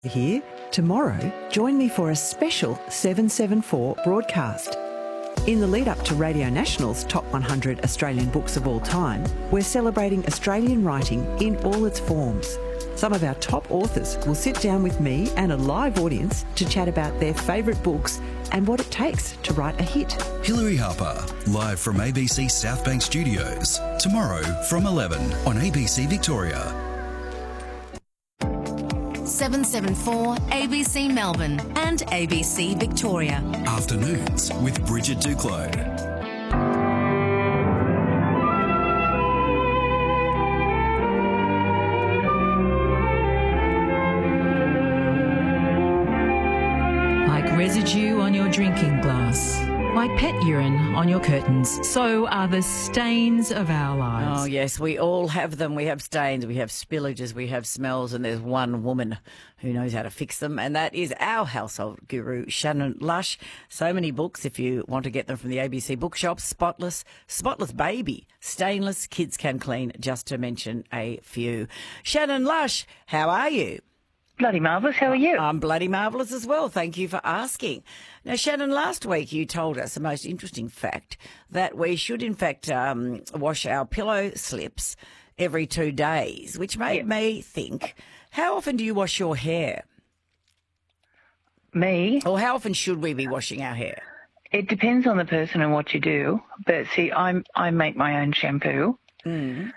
Here, tomorrow, join me for a special 774 broadcast. In the lead up to Radio National's Top 100 Australian Books of All Time, we're celebrating Australian writing in all its forms. Some of our top authors will sit down with me and a live audience to chat about their favourite books and what it takes to write a hit. Hilary Harper, live from ABC South Bank Studios, tomorrow from 11 on ABC Victoria. 774 ABC Melbourne and ABC Victoria. Afternoons with Bridget Duclos. Like residue on your drinking glass, like pet urine on your curtains, so are the stains of our lives. Oh, yes, we all have them. We have stains, we have spillages, we have smells, and there's one woman who knows how to fix them, and that is our household guru, Shannon Lush. So many books, if you want to get them from the ABC bookshops: Spotless, Spotless Baby, Stainless, Kids Can Clean, just to mention a few. Shannon Lush, how are you? Bloody marvellous. How are you? I'm bloody marvellous as well. Thank you for asking. Now, Shannon, last week you told us the most interesting fact, that we should, in fact, wash our pillow slips every 2 days, which made me think, how often do you wash your hair? Me? Or how often should we be washing our hair? It depends on the person and what you do. But see, I make my own shampoo, and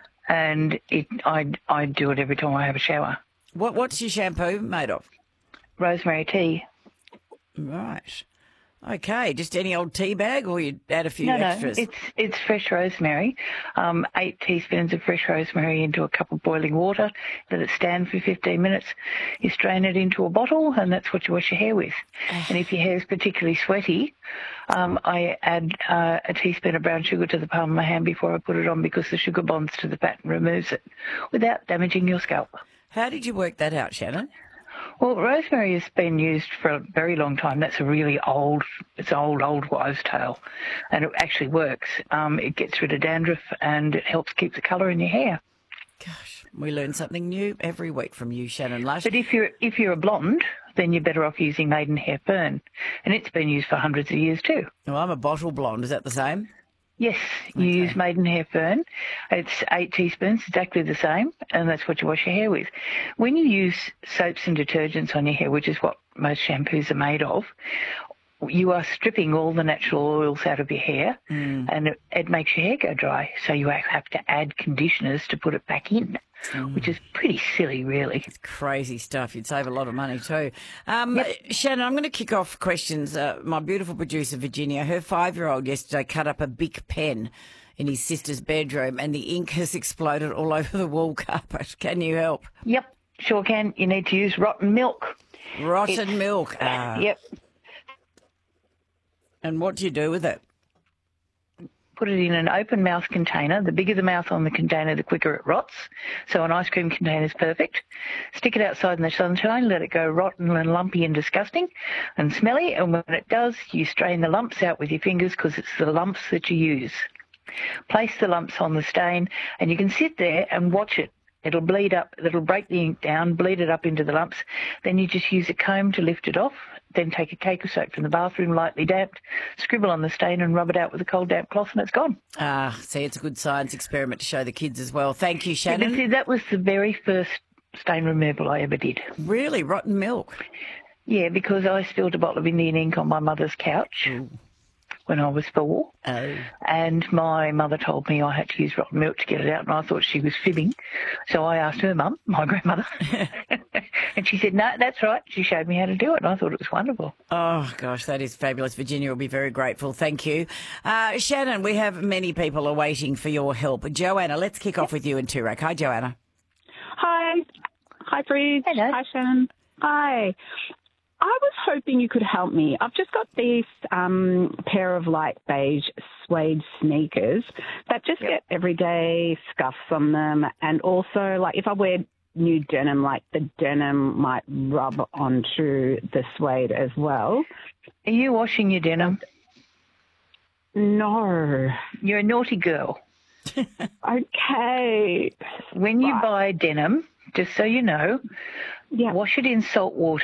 I do it every time I have a shower. What's your shampoo made of? Rosemary tea. Right. Okay, just any old tea bag, or you add a few extras? No, it's fresh rosemary. 8 teaspoons of fresh rosemary into a cup of boiling water. Let it stand for 15 minutes. You strain it into a bottle, and that's what you wash your hair with. And if your hair is particularly sweaty, I add a teaspoon of brown sugar to the palm of my hand before I put it on, because the sugar bonds to the fat and removes it without damaging your scalp. How did you work that out, Shannon? Well, rosemary has been used for a very long time. That's a really old wives' tale, and it actually works. It gets rid of dandruff, and it helps keep the colour in your hair. Gosh, we learn something new every week from you, Shannon Lush. But if you're a blonde, then you're better off using Maidenhair Fern, and it's been used for hundreds of years too. Well, I'm a bottle blonde. Is that the same? Yes, you use Maidenhair Fern. It's 8 teaspoons, exactly the same, and that's what you wash your hair with. When you use soaps and detergents on your hair, which is what most shampoos are made of, you are stripping all the natural oils out of your hair, and it makes your hair go dry. So you have to add conditioners to put it back in, which is pretty silly, really. It's crazy stuff. You'd save a lot of money too. Shannon, I'm going to kick off questions. My beautiful producer, Virginia, her 5-year-old yesterday cut up a big pen in his sister's bedroom, and the ink has exploded all over the wall carpet. Can you help? Yep, sure can. You need to use rotten milk. Rotten milk. Yep. And what do you do with it? Put it in an open mouth container. The bigger the mouth on the container, the quicker it rots. So an ice cream container is perfect. Stick it outside in the sunshine, let it go rotten and lumpy and disgusting and smelly. And when it does, you strain the lumps out with your fingers, because it's the lumps that you use. Place the lumps on the stain, and you can sit there and watch it. It'll bleed up. It'll break the ink down, bleed it up into the lumps. Then you just use a comb to lift it off. Then take a cake of soap from the bathroom, lightly damped, scribble on the stain and rub it out with a cold damp cloth, and it's gone. See, it's a good science experiment to show the kids as well. Thank you, Shannon. Yeah, see, that was the very first stain removal I ever did. Really? Rotten milk? Yeah, because I spilled a bottle of Indian ink on my mother's couch. When I was 4. Oh. And my mother told me I had to use rotten milk to get it out, and I thought she was fibbing. So I asked her mum, my grandmother, and she said, no, that's right. She showed me how to do it, and I thought it was wonderful. Oh, gosh, that is fabulous. Virginia will be very grateful. Thank you. Shannon, we have many people are waiting for your help. Joanna, let's kick off with you in Toorak. Hi, Joanna. Hi. Hi, Bridge. Hello. Hi, Shannon. Hi. I was hoping you could help me. I've just got these pair of light beige suede sneakers that just get everyday scuffs on them, and also, like, if I wear new denim, like, the denim might rub onto the suede as well. Are you washing your denim? No. You're a naughty girl. Okay. When you buy denim, just so you know, Yeah. Wash it in salt water.